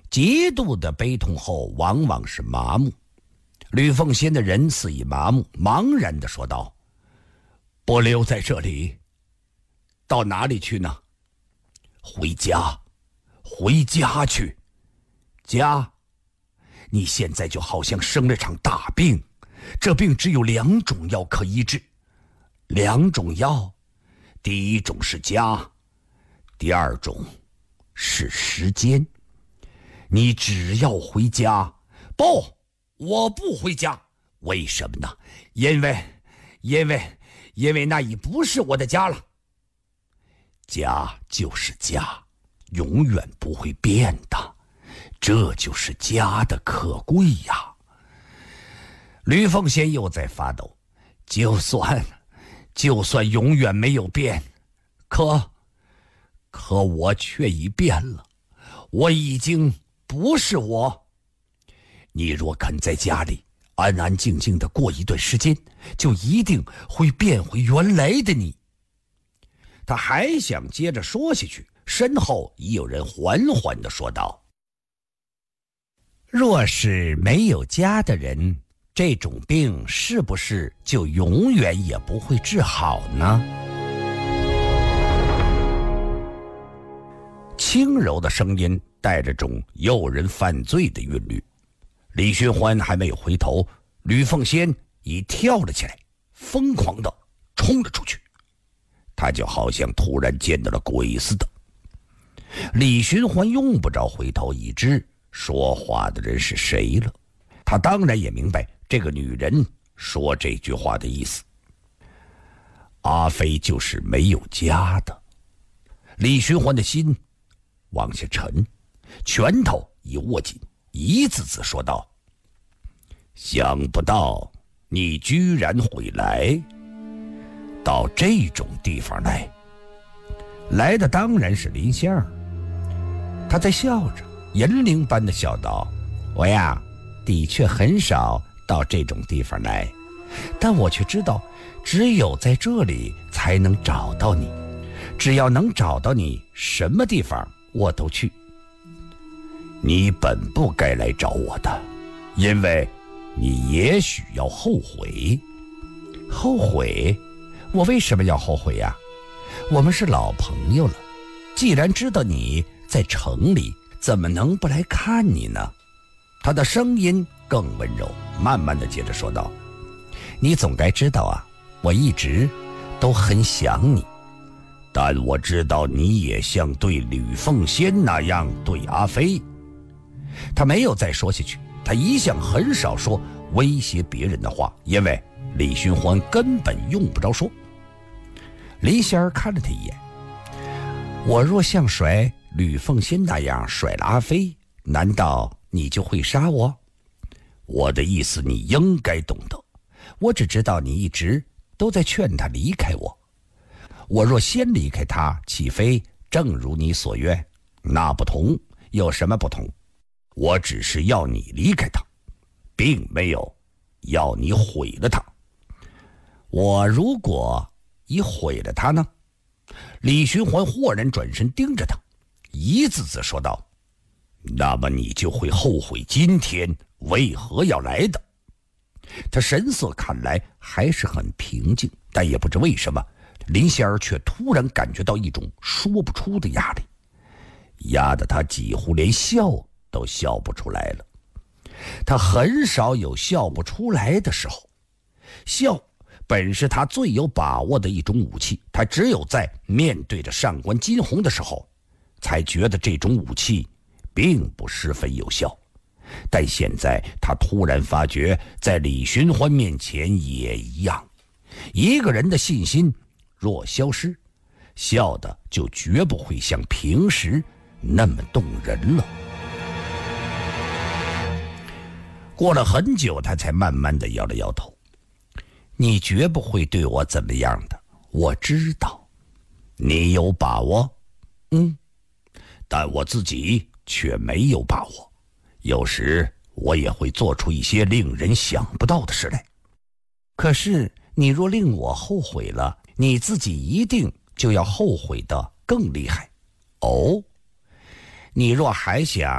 极度的悲痛后往往是麻木。吕凤仙的人似已麻木，茫然地说道：不留在这里，到哪里去呢？回家，回家去。家？你现在就好像生了场大病，这病只有2种药可医治。2种药，第一种是家，第二种是时间。你只要回家。不，我不回家。为什么呢？因为那已不是我的家了。家就是家，永远不会变的，这就是家的可贵呀。吕凤仙又在发抖，就算永远没有变，可我却已变了，我已经不是我。你若肯在家里安安静静地过一段时间，就一定会变回原来的你。他还想接着说下去，身后已有人缓缓地说道：若是没有家的人，这种病是不是就永远也不会治好呢？轻柔的声音带着种诱人犯罪的韵律。李寻欢还没有回头，吕凤仙已跳了起来，疯狂地冲了出去。他就好像突然见到了鬼似的。李寻欢用不着回头，已知说话的人是谁了。他当然也明白这个女人说这句话的意思。阿飞就是没有家的。李寻欢的心往下沉，拳头已握紧，一字字说道：想不到你居然会来到这种地方来。来的当然是林仙儿。他在笑着，银铃般的笑道：我呀，的确很少到这种地方来，但我却知道只有在这里才能找到你。只要能找到你，什么地方我都去。你本不该来找我的，因为你也许要后悔。后悔？我为什么要后悔呀？我们是老朋友了，既然知道你在城里，怎么能不来看你呢？他的声音更温柔，慢慢的接着说道：你总该知道啊，我一直都很想你，但我知道你也像对吕凤仙那样对阿飞。他没有再说下去，他一向很少说威胁别人的话，因为李寻欢根本用不着说。林仙儿看了他一眼：我若像甩吕凤仙那样甩了阿飞，难道你就会杀我？我的意思你应该懂得，我只知道你一直都在劝他离开我。我若先离开他，岂非正如你所愿？那不同，有什么不同？我只是要你离开他，并没有要你毁了他。我如果已毁了他呢？李寻欢豁然转身盯着他，一字字说道：那么你就会后悔今天为何要来的。他神色看来还是很平静，但也不知为什么，林仙儿却突然感觉到一种说不出的压力，压得他几乎连笑都笑不出来了。他很少有笑不出来的时候，笑本是他最有把握的一种武器，他只有在面对着上官金虹的时候，才觉得这种武器并不十分有效。但现在他突然发觉，在李寻欢面前也一样。一个人的信心若消失，笑的就绝不会像平时那么动人了。过了很久，他才慢慢的摇了摇头：你绝不会对我怎么样的，我知道。你有把握？但我自己却没有把握。有时我也会做出一些令人想不到的事来。可是你若令我后悔了，你自己一定就要后悔的更厉害。哦，你若还想